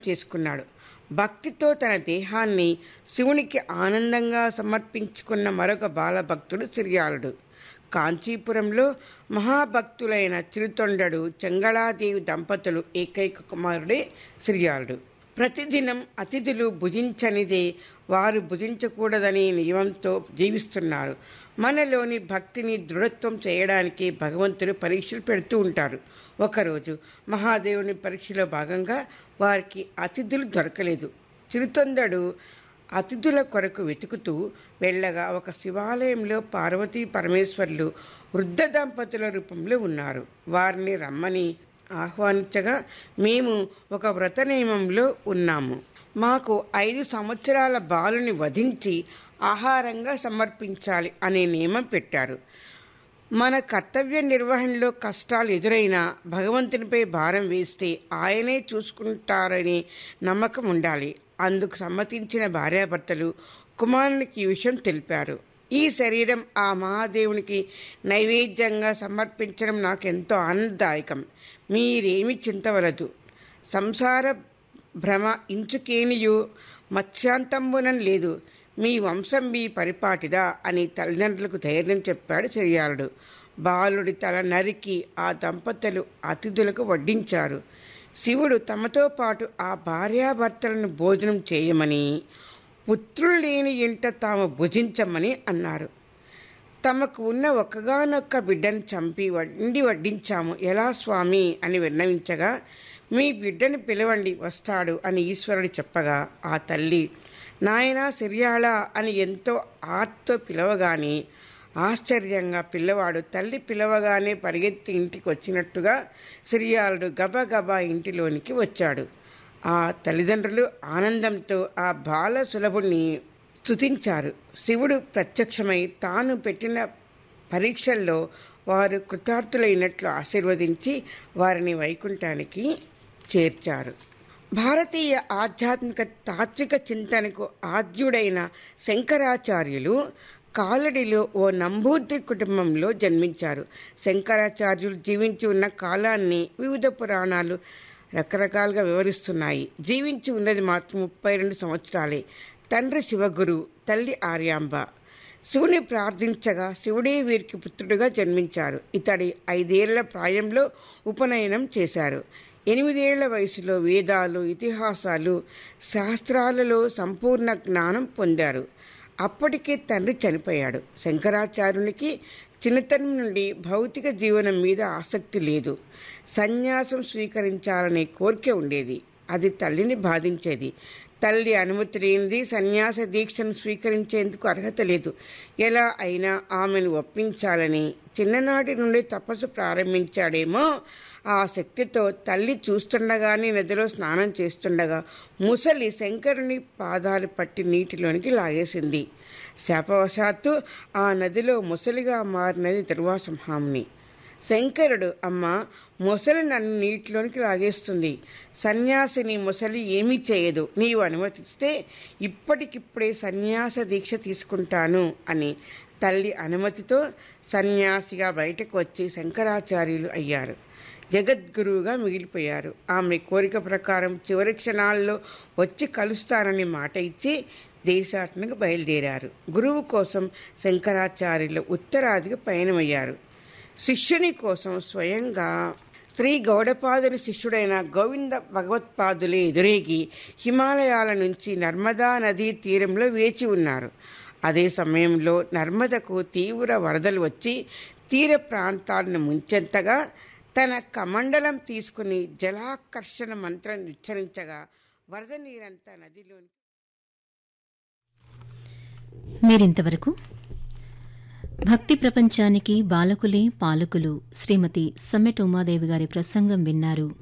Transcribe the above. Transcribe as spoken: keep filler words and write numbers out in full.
చేసుకున్నాడు. భక్తితో తన దేహాన్ని శివునికి ఆనందంగా సమర్పించుకున్న మరొక బాలభక్తుడు సిరియాళుడు. కాంచీపురంలో మహాభక్తులైన చిరుతొండడు, చెంగళాదేవి దంపతులు ఏకైక కుమారుడే సిరియాళుడు. ప్రతిదినం అతిథులు భుజించనిదే వారు భుజించకూడదనే నియమంతో జీవిస్తున్నారు. మనలోని భక్తిని దృఢత్వం చేయడానికి భగవంతుడు పరీక్షలు పెడుతూ ఉంటారు. ఒకరోజు మహాదేవుని పరీక్షలో భాగంగా వారికి అతిథులు దొరకలేదు. చిరుతొండడు అతిథుల కొరకు వెతుకుతూ వెళ్ళగా ఒక శివాలయంలో పార్వతీ పరమేశ్వర్లు వృద్ధ దంపతుల రూపంలో ఉన్నారు. వారిని రమ్మని ఆహ్వానించగా, మేము ఒక వ్రత నియమంలో ఉన్నాము, మాకు ఐదు సంవత్సరాల బాలుని వధించి ఆహారంగా సమర్పించాలి అనే నియమం పెట్టారు. మన కర్తవ్య నిర్వహణలో కష్టాలు ఎదురైనా భగవంతునిపై భారం వేస్తే ఆయనే చూసుకుంటారనే నమ్మకం ఉండాలి. అందుకు సమ్మతించిన భార్యాభర్తలు కుమారునికి ఈ విషయం తెలిపారు. ఈ శరీరం ఆ మహాదేవునికి నైవేద్యంగా సమర్పించడం నాకెంతో ఆనందదాయకం. మీరేమి చింతవలదు. సంసార భ్రమ ఇంచుకేనియు మత్స్యాంతంబునం లేదు. మీ వంశం మీ పరిపాటిదా అని తల్లిదండ్రులకు ధైర్యం చెప్పాడు సిరియాళుడు. బాలుడి తల నరికి ఆ దంపతులు అతిథులకు వడ్డించారు. శివుడు తమతో పాటు ఆ భార్యాభర్తలను భోజనం చేయమని, పుత్రులు లేని ఇంట తాము భుజించమని అన్నారు. తమకు ఉన్న ఒక్కగానొక్క బిడ్డను చంపి వండి వడ్డించాము, ఎలా స్వామి అని విన్నవించగా, మీ బిడ్డను పిలవండి వస్తాడు అని ఈశ్వరుడు చెప్పగా, ఆ తల్లి నాయనా సిరియాళ అని ఎంతో ఆర్తో పిలవగానే ఆశ్చర్యంగా పిల్లవాడు తల్లి పిలవగానే పరిగెత్తి ఇంటికి వచ్చినట్టుగా సిరియాళుడు గబగబా ఇంటిలోనికి వచ్చాడు. ఆ తల్లిదండ్రులు ఆనందంతో ఆ బాల సులభుణ్ణి స్తుతించారు. శివుడు ప్రత్యక్షమై తాను పెట్టిన పరీక్షల్లో వారు కృతార్థులైనట్లు ఆశీర్వదించి వారిని వైకుంఠానికి చేర్చారు. భారతీయ ఆధ్యాత్మిక తాత్విక చింతనకు ఆద్యుడైన శంకరాచార్యులు కాలడిలో ఓ నంబూద్రి కుటుంబంలో జన్మించారు. శంకరాచార్యులు జీవించి ఉన్న కాలాన్ని వివిధ పురాణాలు రకరకాలుగా వివరిస్తున్నాయి. జీవించి ఉన్నది మాత్రం ముప్పై రెండు సంవత్సరాలే. తండ్రి శివగురు, తల్లి ఆర్యాంబ. శివుని ప్రార్థించగా శివుడే వీరికి పుత్రుడిగా జన్మించారు. ఇతడి ఐదేళ్ల ప్రాయంలో ఉపనయనం చేశారు. ఎనిమిదేళ్ల వయసులో వేదాలు, ఇతిహాసాలు, శాస్త్రాలలో సంపూర్ణ జ్ఞానం పొందారు. అప్పటికే తండ్రి చనిపోయాడు. శంకరాచార్యునికి చిన్నతనం నుండి భౌతిక జీవనం మీద ఆసక్తి లేదు. సన్యాసం స్వీకరించాలనే కోరిక ఉండేది. అది తల్లిని బాధించేది. తల్లి అనుమతి లేనిది సన్యాస దీక్షను స్వీకరించేందుకు అర్హత లేదు. ఎలా అయినా ఆమెను ఒప్పించాలని చిన్ననాటి నుండి తపస్సు ప్రారంభించాడేమో. ఆ శక్తితో తల్లి చూస్తుండగానే నదిలో స్నానం చేస్తుండగా ముసలి శంకరుని పాదాలు పట్టి నీటిలోనికి లాగేసింది. శాపవశాత్తు ఆ నదిలో ముసలిగా మారినది దుర్వాసమహాముని. శంకరుడు, అమ్మ, ముసలి నన్ను నీటిలోనికి లాగేస్తుంది. సన్యాసిని ముసలి ఏమీ చేయదు. నీవు అనుమతిస్తే ఇప్పటికిప్పుడే సన్యాస దీక్ష తీసుకుంటాను అని తల్లి అనుమతితో సన్యాసిగా బయటకు వచ్చి శంకరాచార్యులు అయ్యారు. జగద్గురువుగా మిగిలిపోయారు. ఆమె కోరిక ప్రకారం చివరి క్షణాల్లో వచ్చి కలుస్తానని మాట ఇచ్చి దేశాటనకు బయలుదేరారు. గురువు కోసం శంకరాచార్యులు ఉత్తరాదికి పయనమయ్యారు. శిష్యుని కోసం స్వయంగా శ్రీ గౌడపాదుని శిష్యుడైన గోవింద భగవత్పాదులే ఎదురేగి హిమాలయాల నుంచి నర్మదా నదీ తీరంలో వేచి ఉన్నారు. అదే సమయంలో నర్మదకు తీవ్ర వరదలు వచ్చి తీర ప్రాంతాలను ముంచెంతగా తన కమండలం తీసుకుని జలాకర్షణ మంత్రం ఉచ్చరించగా వరద నీరంతా నదిలోని. మీరింతవరకు భక్తి ప్రపంచానికి బాలకులే పాలకులు శ్రీమతి సమ్మెట ఉమాదేవి గారి ప్రసంగం విన్నారు.